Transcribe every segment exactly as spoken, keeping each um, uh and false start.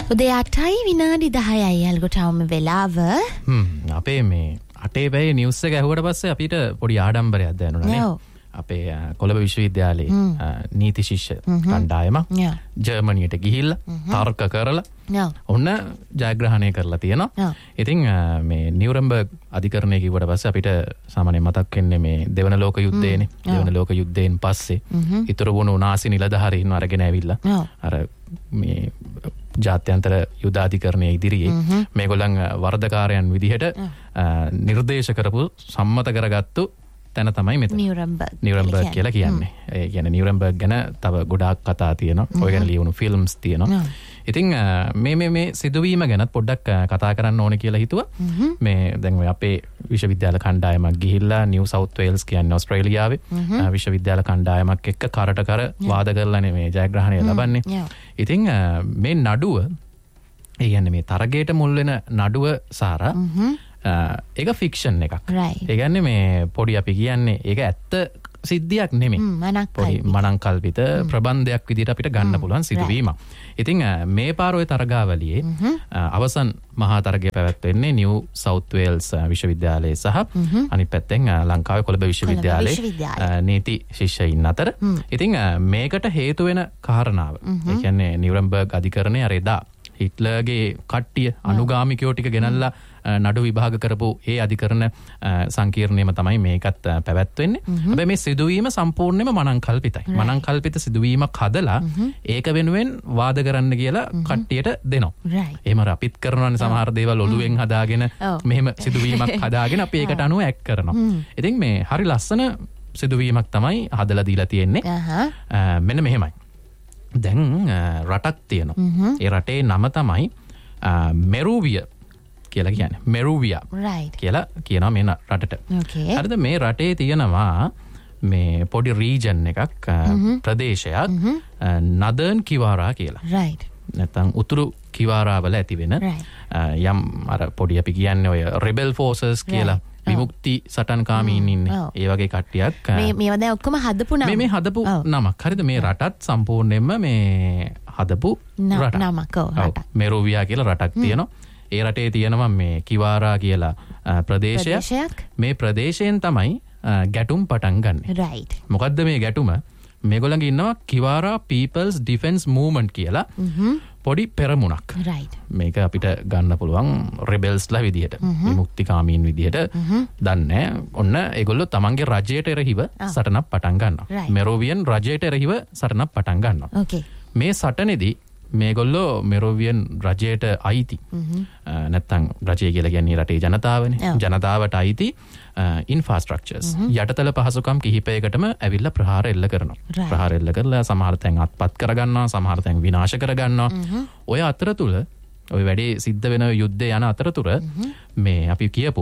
උදේ අටයි විනාඩි දහයයි අල්ගොටවම වෙලාව. හ්ම් අපේ මේ අටේ පැයේ නිවුස් එක ඇහුවට පස්සේ අපිට පොඩි ආඩම්බරයක් දැනුණා නේ. අපේ කොළඹ විශ්වවිද්‍යාලයේ නීති ශිෂ්‍ය කණ්ඩායමක් ජර්මනියට ගිහිල්ලා තර්ක කරලා ඔන්න ජයග්‍රහණය කරලා තියෙනවා. ඉතින් මේ නිවුරම්බර්ග් අධිකරණය කිව්වට පස්සේ අපිට සාමාන්‍යයෙන් මතක් වෙන්නේ මේ දෙවන ලෝක යුද්ධයනේ. දෙවන ලෝක යුද්ධයෙන් පස්සේ ඉතුරු වුණු නාසි නිලධාරීන් අරගෙන ඇවිල්ලා අර මේ ජාත්‍යන්තර යුදාධිකරණයේ ඉදිරියේ මේගොල්ලන් වරදකාරයන් විදිහට නිර්දේශ කරපු සම්මත කරගත්තු තැන තමයි මෙතන නිවුරම්බර්ග් නිවුරම්බර්ග් කියලා කියන්නේ. ඒ කියන්නේ නිවුරම්බර්ග් ගැන තව ගොඩාක් කතා තියෙනවා. ඔය ගැන ලියුණු ෆිල්ම්ස් තියෙනවා. ඉතින් මේ මේ මේ සිදුවීම ගැනත් පොඩ්ඩක් කතා කරන්න ඕනේ කියලා හිතුවා. මේ දැන් ඔය අපේ විශ්වවිද්‍යාල කණ්ඩායමක් ගිහිල්ලා නිව් සවුත් වේල්ස් කියන්නේ ඕස්ට්‍රේලියාවේ විශ්වවිද්‍යාල කණ්ඩායමක් එක්ක කරට කර වාද කරලානේ මේ ජයග්‍රහණය ලබන්නේ. ඉතින් මේ නඩුව ඒ කියන්නේ මේ තරගයට මුල් වෙන නඩුව සාරා ඒක ෆික්ෂන් එකක්. ඒ කියන්නේ මේ පොඩි අපි කියන්නේ ඒක ඇත්ත සිද්ධියක් නෙමෙයි. පොඩි මනංකල්පිත ප්‍රබන්ධයක් විදිහට අපිට ගන්න පුළුවන් සිදුවීමක්. ඉතින් මේ පාර ඔය තරගාවලියේ අවසන් මහා තරගය පැවැත්වෙන්නේ නිව් සවුත් වේල්ස් විශ්වවිද්‍යාලයේ සහ අනිත් පැත්තෙන් ලංකාවේ කොළඹ විශ්වවිද්‍යාලයේ නීති ශිෂ්‍යයින් අතර. ඉතින් මේකට හේතු වෙන කාරණාව ඒ කියන්නේ නිවුරම්බර්ග් අධිකරණය අර එදා හිට්ලර්ගේ කට්ටිය අනුගාමිකයෝ ටික ගෙනල්ලා නඩු විභාග කරපු ඒ අධිකරණ සංකීර්ණයම තමයි මේකත් පැවැත්වෙන්නේ. හැබැයි මේ සිදුවීම සම්පූර්ණයෙන්ම මනංකල්පිතයි. මනංකල්පිත සිදුවීමක් හදලා ඒක වෙනුවෙන් වාද කරන්න කියලා කට්ටියට දෙනවා. එහෙම අපිත් කරනවානේ සමහර දේවල් ඔළුවෙන් හදාගෙන මෙහෙම සිදුවීමක් හදාගෙන අපි ඒකට අනුව ඇක්ට් කරනවා. ඉතින් මේ හරි ලස්සන සිදුවීමක් තමයි හදලා දීලා තියෙන්නේ. මෙන්න මෙහෙමයි. දැන් රටක් තියෙනවා. ඒ රටේ නම තමයි මෙරුවිය කියලා කියන්නේ. මෙරුවියා කියලා කියනවා මේ රටට. හරිද? මේ රටේ තියෙනවා මේ පොඩි රීජන් එකක් ප්‍රදේශයක් නදර්න් කිවාරා කියලා. නැත්නම් උතුරු කිවාරා වල ඇති වෙන යම් අර පොඩි අපි කියන්නේ ඔය රිබෙල් ෆෝසස් කියලා විමුක්ති සටන්කාමීන් ඉන්නේ. ඒ වගේ කට්ටියක් මේ මේවා දැන් ඔක්කොම හදපු නම. මේ මේ හදපු නමක්. හරිද? මේ රටත් සම්පූර්ණයෙන්ම මේ හදපු රටක්. නමක් ඔව්. මෙරුවියා කියලා රටක් තියෙනවා. ඒ රටේ තියෙනවා මේ කිවාරා කියලා ප්‍රදේශයක්. මේ ප්‍රදේශයෙන් තමයි ගැටුම් පටන් ගන්නෙ. මොකද්ද මේ ගැටුම? මේගොල්ලන්ගේ ඉන්නවා කිවාරා පීපල්ස් ඩිෆෙන්ස් මූව්මන්ට් කියලා පොඩි පෙරමුණක්. මේක අපිට ගන්න පුළුවන් රිබෙල්ස්ලා විදිහට, විමුක්තිකාමීන් විදිහට. දන්නේ ඔන්න ඒගොල්ලෝ තමන්ගේ රජයට එරෙහිව සටනක් පටන් ගන්නවා. මෙරෝවියන් රජයට එරෙහිව සටනක් පටන් ගන්නවා. මේ සටනේදී මේගොල්ලෝ මෙරෝවියන් රජයට අයිති නැත්තම් රජය කියලා කියන්නේ රටේ ජනතාවනේ. ජනතාවට අයිති ඉන්ෆ්‍රාස්ට්‍රක්චර්ස් යටතල පහසුකම් කිහිපයකටම ඇවිල්ලා ප්‍රහාර එල්ල කරනවා. ප්‍රහාර එල්ල කරලා සමහර තැන් අත්පත් කරගන්නවා, සමහර තැන් විනාශ කරගන්නවා. ඔය අතරතුර ඔය වැඩේ සිද්ධ වෙන යුද්ධය යන අතරතුර මේ අපි කියපු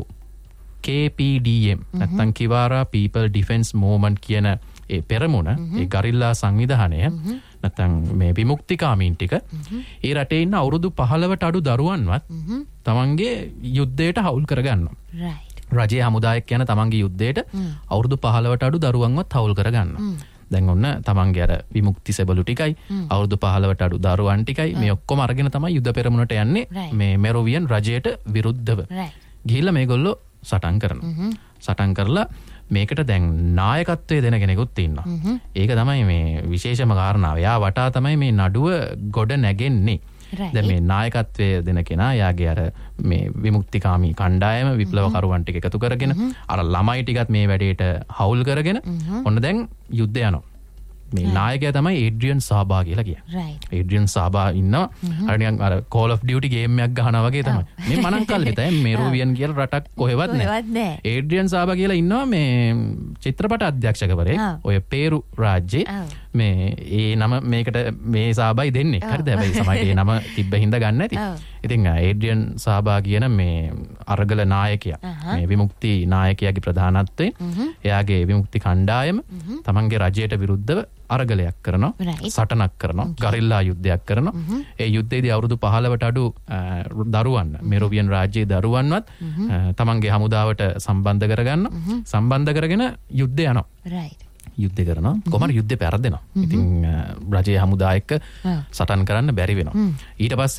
K P D M නැත්තම් කිවාරා පීපල් ඩිෆෙන්ස් මූව්මන්ට් කියන ඒ පෙරමුණ, ඒ ගරිල්ලා සංවිධානය නැත්තම් මේ විමුක්තිකාමීන් ටික ඒ රටේ ඉන්න අවුරුදු පහළොවට අඩු දරුවන්වත් තමන්ගේ යුද්ධයට හවුල් කරගන්නවා. රජයේ හමුදායක් යන තමන්ගේ යුද්ධයට අවුරුදු පහළොවට අඩු දරුවන්වත් හවුල් කරගන්නවා. දැන් ඔන්න තමන්ගේ අර විමුක්ති සෙබළු ටිකයි අවුරුදු පහළොවට අඩු දරුවන් ටිකයි මේ ඔක්කොම අරගෙන තමයි යුද පෙරමුණට යන්නේ මේ මෙරෝවියන් රජයට විරුද්ධව. ගිහිල්ලා මේගොල්ලෝ සටන් කරනවා. සටන් කරලා මේකට දැන් නායකත්වයේ දෙන කෙනෙකුත් ඉන්නවා. ඒක තමයි මේ විශේෂම කාරණාව. යා වටා තමයි මේ නඩුව ගොඩ නැගෙන්නේ. දැන් මේ නායකත්වයේ දෙන කෙනා යාගේ අර මේ විමුක්තිකාමී කණ්ඩායම විප්ලවකරුවන් ටික එකතු කරගෙන අර ළමයි ටිකත් මේ වැඩේට හවුල් කරගෙන ඔන්න දැන් යුද්ධය යනවා. මේ නායකයා තමයි ඒඩ්‍රියන් සාබා කියලා කියන්නේ. ඒඩ්‍රියන් සාබා ඉන්නවා. අර නිකන් අර Call of Duty ගේම් එකක් ගහනවා වගේ තමයි. මේ මනංකල්පිතයි මෙරුවියන් කියලා රටක් කොහෙවත් නැහැ. ඒඩ්‍රියන් සාබා කියලා ඉන්නවා මේ චිත්‍රපට අධ්‍යක්ෂකවරයෙක්. ඔය පේරු රාජ්‍යයේ මේ ඒ නම මේකට මේ සාබායි දෙන්නේ. හරිද? හැබැයි සමහරට ඒ නම තිබ්බ හින්දා ගන්න නැති. ඉතින් ඒඩ්‍රියන් සාබා කියන මේ අරගල නායකයා මේ විමුක්ති නායකයාගේ ප්‍රධානත්වයෙන් එයාගේ විමුක්ති කණ්ඩායම තමන්ගේ රජයට විරුද්ධව අරගලයක් කරනවා, සටනක් කරනවා, ගරිල්ලා යුද්ධයක් කරනවා. ඒ යුද්ධයේදී අවුරුදු පහළොවට අඩු දරුවන් මෙරෝවියන් රාජ්‍යයේ දරුවන්වත් තමන්ගේ හමුදාවට සම්බන්ධ කරගන්න සම්බන්ධ කරගෙන යුද්ධය යනවා. යුද්ධ කරනවා. කොහොමද යුද්ධේ පෙරදෙනවා. ඉතින් රජයේ හමුදා එක්ක සටන් කරන්න බැරි වෙනවා. ඊට පස්සේ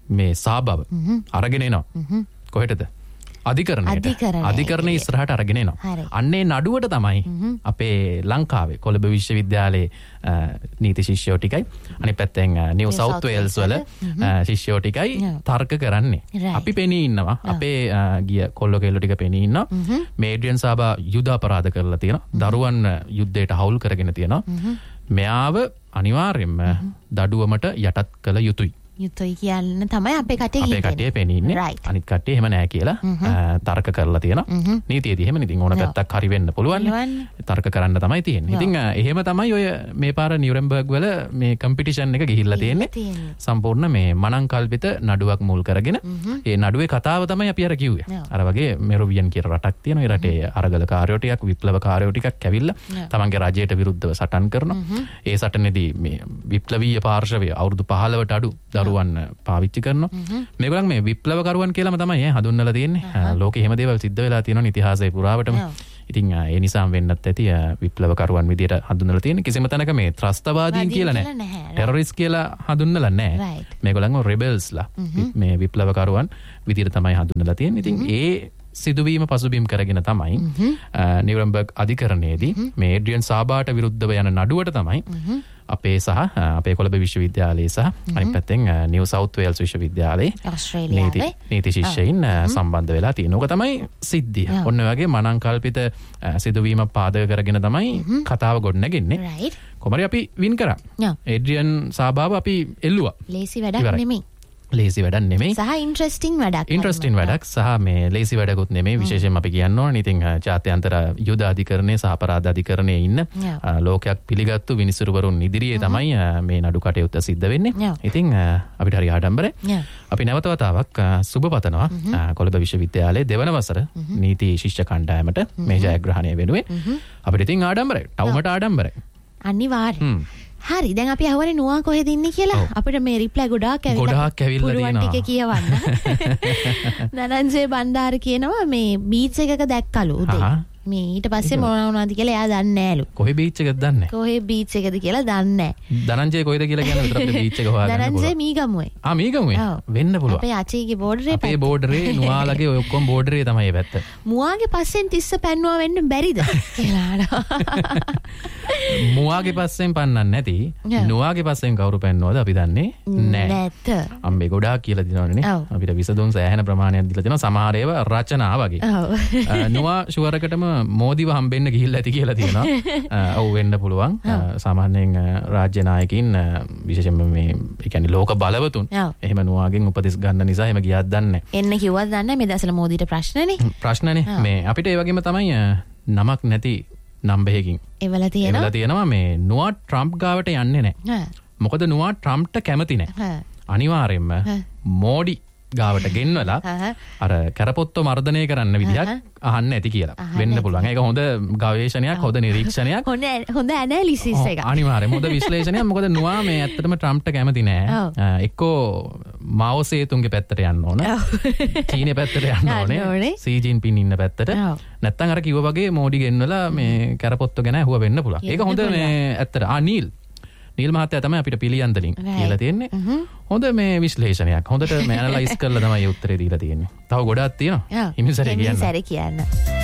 මේ සාබව අරගෙන එනවා කොහෙටද අධිකරණයට අධිකරණයේ ඉස්සරහට අරගෙන එනවා. අන්නේ නඩුවට තමයි අපේ ලංකාවේ කොළඹ විශ්වවිද්‍යාලයේ නීති ශිෂ්‍යයෝ ටිකයි අනිත් පැත්තෙන් නිව් සවුත් වේල්ස් වල ශිෂ්‍යයෝ ටිකයි තර්ක කරන්නේ. අපි පෙනී ඉන්නවා. අපේ ගිය කොල්ලෝ කෙල්ලෝ ටික පෙනී ඉන්නවා. මේ ඒඩ්‍රියන් සාබා යුද අපරාධ කරලා තියෙනවා. දරුවන් යුද්ධයට හවුල් කරගෙන තියෙනවා. මෙයාව අනිවාර්යයෙන්ම දඩුවමට යටත් කළ යුතුයි. යුතුයි කියන්න තමයි අපේ කටේ අපේ කටේ පෙනී ඉන්නේ. අනිත් කටේ එහෙම නැහැ කියලා තර්ක කරලා තියෙනවා. නීතියේදී එහෙම ඉතින් ඕන පැත්තක් හරි වෙන්න පුළුවන්. තර්ක කරන්න තමයි තියෙන්නේ. ඉතින් එහෙම තමයි ඔය මේ පාර නියුරම්බර්ග් වල මේ කම්පිටිෂන් එක ගිහිල්ලා තියෙන්නේ. සම්පූර්ණ මේ මනං කල්පිත නඩුවක් මුල් කරගෙන ඒ නඩුවේ කතාව තමයි අපි අර කිව්වේ. අර වගේ මෙරොවියන් කියන රටක් තියෙනවා. ඒ රටේ අරගලකාරයෝ ටිකක් විප්ලවකාරයෝ ටිකක් ඇවිල්ලා තමන්ගේ රජයට විරුද්ධව සටන් කරනවා. ඒ සටනේදී මේ විප්ලවීය පාර්ශවය අවුරුදු පහළොවට අඩු වන් පාවිච්චි කරනවා. මේගොල්ලන් මේ විප්ලවකරුවන් කියලාම තමයි ඈ හඳුන්වලා තියෙන්නේ. ලෝකේ හැම දේවල් සිද්ධ වෙලා තියෙනවා ඉතිහාසයේ පුරාවටම. ඉතින් ඒ නිසාම වෙන්නත් ඇති විප්ලවකරුවන් විදියට හඳුන්වලා තියෙන්නේ. කිසිම තැනක මේ ත්‍රස්තවාදීන් කියලා නැහැ. ටෙරරිස්ට් කියලා හඳුන්වලා නැහැ. මේගොල්ලන් රෙබෙල්ස්ලා මේ විප්ලවකරුවන් විදියට තමයි හඳුන්වලා තියෙන්නේ. ඉතින් ඒ සිදුවීම පසුබිම් කරගෙන තමයි නියුරම්බර්ග් අධිකරණයේදී මේ ඒඩ්‍රියන් සාබාට විරුද්ධව යන නඩුවට තමයි අපේ සහ අපේ කොළඹ විශ්වවිද්‍යාලයේ සහ අනිත් පැත්තෙන් නිව් සවුත් වේල්ස් විශ්වවිද්‍යාලයේ නීති නීති ශිෂ්‍යයින් සම්බන්ධ වෙලා තියෙනවා. ඕක තමයි සිද්ධිය. ඔන්න වගේ මනං කල්පිත සිදුවීම පාදක කරගෙන තමයි කතාව ගොඩනගන්නේ. කොහමද අපි වින් කරා. ඒඩ්‍රියන් සාබාව අපි එල්ලුවා. ලේසි වැඩක් නෙමෙයි. ලේසි වැඩක් නෙමෙයි. සහ ඉන්ට්‍රස්ටිං වැඩක්. ඉන්ට්‍රස්ටිං වැඩක් සහ මේ ලේසි වැඩකුත් නෙමෙයි. විශේෂයෙන්ම අපි කියන්න ඕනේ ඉතින් ජාත්‍යන්තර යුද අධිකරණයේ සහ අපරාධ අධිකරණයේ ඉන්න ලෝකයක් පිළිගත්තු විනිසුරුවරුන් ඉදිරියේ තමයි මේ නඩු කටයුත්ත සිද්ධ වෙන්නේ. ඉතින් අපිට හරි ආඩම්බරයි. අපි නැවත වතාවක් සුබ පතනවා කොළඹ විශ්වවිද්‍යාලයේ දෙවන වසර නීති ශිෂ්‍ය කණ්ඩායමට මේ ජයග්‍රහණය වෙනුවෙන්. අපිට ඉතින් ආඩම්බරයි. තවමට ආඩම්බරයි. අනිවාර්යයෙන්. හරි දැන් අපි අහවනේ නුවා කොහෙද ඉන්නේ කියලා අපිට මේ රිප්ලයි ගොඩාක් ඇවිල්ලා ගොඩාක් ඇවිල්ලා තියෙනවා. ටික කියවන්න. ධනංජය බණ්ඩාර කියනවා මේ බීච් එකක දැක්කලු උදේ. මේ ඊට පස්සේ මොනවා වුණාද කියලා එයා දන්නේ නැලු. කොහේ බීච් එකද දන්නේ නැහැ. කොහේ බීච් එකද කියලා දන්නේ නැහැ. ධනංජය කොහෙද කියලා කියන විතර අපිට බීච් එක හොයාගන්න පුළුවන්. ධනංජය මීගමුවේ. ආ මීගමුවේ. වෙන්න පුළුවන්. අපේ අචීගේ බෝඩරේ අපේ බෝඩරේ නුවාලගේ ඔය ඔක්කොම බෝඩරේ තමයි මේ පැත්ත. මුවාගේ පස්සෙන් තිස්ස පැන්නවා වෙන්න බැරිද කියලා අහනවා. මුවාගේ පස්සෙන් පන්නන්න නැති නුවාගේ පස්සෙන් කවුරු පැන්නවද අපි දන්නේ නැහැ. නැත. අම්බේ ගොඩාක් කියලා දිනවනේ. අපිට විසඳුම් සෑහෙන ප්‍රමාණයක් දීලා තියෙනවා. සමහර ඒවා රචනා වගේ. නුවා ෂුවරකටම මෝදිව හම්බෙන්න ගිහිල්ලා ඇති කියලා තියෙනවා. ඔව් වෙන්න පුළුවන්. සාමාන්‍යයෙන් රාජ්‍ය නායකින් විශේෂයෙන්ම මේ ඒ කියන්නේ ලෝක බලවතුන් එහෙම නුවාගෙන් උපදෙස් ගන්න නිසා එහෙම ගියත් දන්නේ නැහැ. එන්න කිව්වත් දන්නේ නැහැ. මේ දැසල මෝදිට ප්‍රශ්නනේ. ප්‍රශ්නනේ. මේ අපිට ඒ වගේම තමයි නමක් නැති නම්බරයකින් එවලා තියෙනවා. එවලා තියෙනවා මේ නුවා ට්‍රම්ප් ගාවට යන්නේ නැහැ. මොකද නුවා ට්‍රම්ප්ට කැමති නැහැ. අනිවාර්යයෙන්ම මෝඩි ගාවට ගෙන්වලා අර කරපොත්තෝ මර්ධනය කරන්න විදිහක් අහන්න ඇති කියලා වෙන්න පුළුවන්. ඒක හොඳ ගවේෂණයක්, හොඳ නිරීක්ෂණයක්, හොඳ හොඳ ඇනලිසිස් එකක්. අනිවාර්යයෙන් හොඳ විශ්ලේෂණයක්. මොකද නුවා මේ ඇත්තටම ට්‍රම්ප්ට කැමති නෑ. එක්කෝ මාෝ සේතුන්ගේ පැත්තට යන්න ඕන. චීනේ පැත්තට යන්න ඕනේ. සී ජින්පින් ඉන්න පැත්තට. නැත්තම් අර කිව්වා වගේ මෝඩි ගෙන්වලා මේ කරපොත්තෝ ගැන අහුව වෙන්න පුළුවන්. ඒක හොඳ මේ ඇත්තට ආ නීල් නීල් මහත්තයා තමයි අපිට පිළියන්දලින් කියලා තියෙන්නේ. හොඳ මේ විශ්ලේෂණයක්. හොඳට මේ ඇනලයිස් කරලා තමයි උත්තරේ දීලා තියෙන්නේ. තව ගොඩාක් තියෙනවා. හිමිසරේ කියන්න. හිමිසරේ කියන්න.